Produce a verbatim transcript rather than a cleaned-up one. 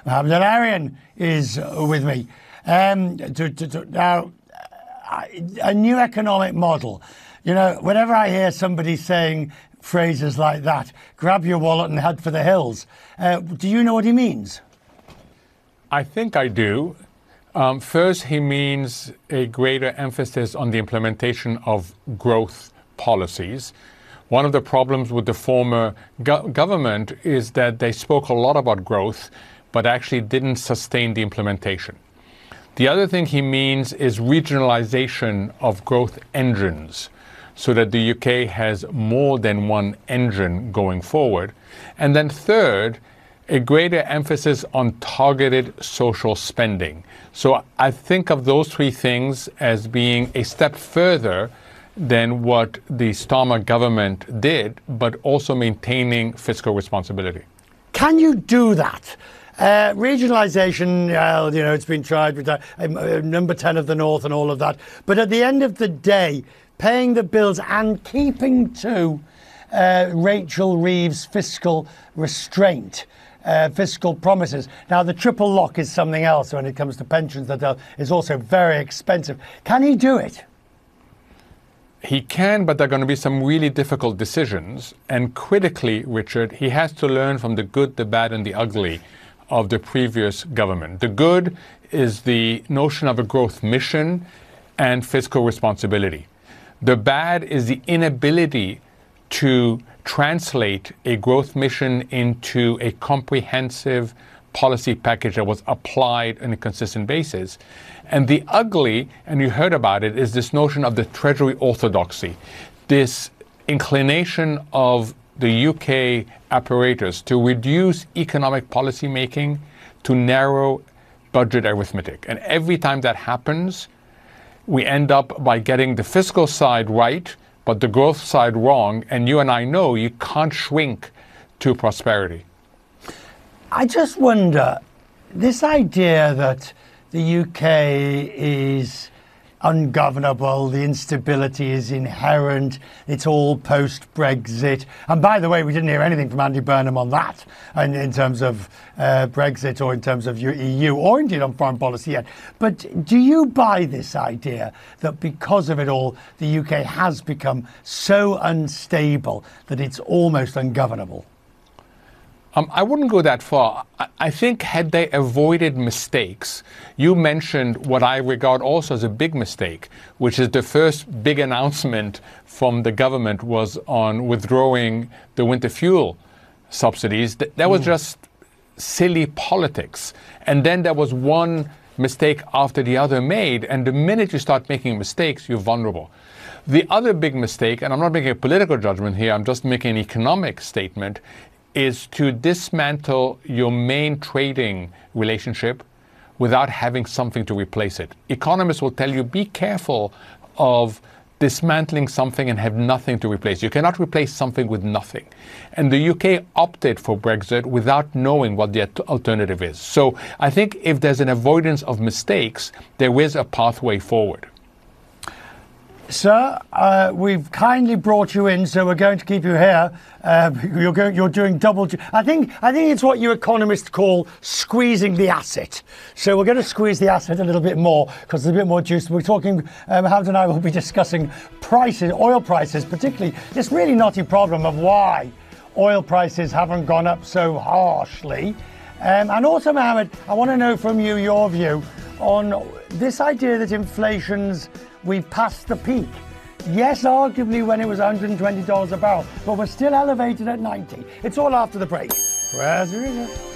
Mohammed Al-Arian is with me. Um, to, to, to, now, a new economic model. You know, whenever I hear somebody saying phrases like that, grab your wallet and head for the hills, uh, do you know what he means? I think I do. Um, first, he means a greater emphasis on the implementation of growth policies. One of the problems with the former go- government is that they spoke a lot about growth, but actually didn't sustain the implementation. The other thing he means is regionalization of growth engines, so that the U K has more than one engine going forward. And then third, a greater emphasis on targeted social spending. So I think of those three things as being a step further than what the Starmer government did, but also maintaining fiscal responsibility. Can you do that? Uh, regionalisation, well, you know, it's been tried with uh, uh, number ten of the North and all of that. But at the end of the day, paying the bills and keeping to uh, Rachel Reeves' fiscal restraint, uh, fiscal promises. Now, the triple lock is something else when it comes to pensions that uh, is also very expensive. Can he do it? He can, but there are going to be some really difficult decisions. And critically, Richard, he has to learn from the good, the bad, and the ugly of the previous government. The good is the notion of a growth mission and fiscal responsibility. The bad is the inability to translate a growth mission into a comprehensive policy package that was applied on a consistent basis. And the ugly, and you heard about it, is this notion of the Treasury orthodoxy, this inclination of the U K apparatus to reduce economic policy making to narrow budget arithmetic. And every time that happens, we end up by getting the fiscal side right, but the growth side wrong. And you and I know you can't shrink to prosperity. I just wonder, this idea that the U K is ungovernable, the instability is inherent, it's all post-Brexit. And by the way, we didn't hear anything from Andy Burnham on that, in, in terms of uh, Brexit or in terms of E U, or indeed on foreign policy yet. But do you buy this idea that because of it all, the U K has become so unstable that it's almost ungovernable? Um, I wouldn't go that far. I, I think had they avoided mistakes, you mentioned what I regard also as a big mistake, which is the first big announcement from the government was on withdrawing the winter fuel subsidies. Th- that was mm. just silly politics. And then there was one mistake after the other made, and the minute you start making mistakes, you're vulnerable. The other big mistake, and I'm not making a political judgment here, I'm just making an economic statement, is to dismantle your main trading relationship without having something to replace it. Economists will tell you, be careful of dismantling something and have nothing to replace. You cannot replace something with nothing. And the U K opted for Brexit without knowing what the alternative is. So I think if there's an avoidance of mistakes, there is a pathway forward. Sir, uh, we've kindly brought you in, so we're going to keep you here. Uh, you're going, you're doing double. I think, I think it's what you economists call squeezing the asset. So we're going to squeeze the asset a little bit more because there's a bit more juice. We're talking. Um, Hamza and I will be discussing prices, oil prices, particularly this really knotty problem of why oil prices haven't gone up so harshly. Um, and also, Mohammed, I want to know from you your view on this idea that inflation's we've passed the peak. Yes, arguably when it was one hundred twenty dollars a barrel, but we're still elevated at ninety. It's all after the break. Where's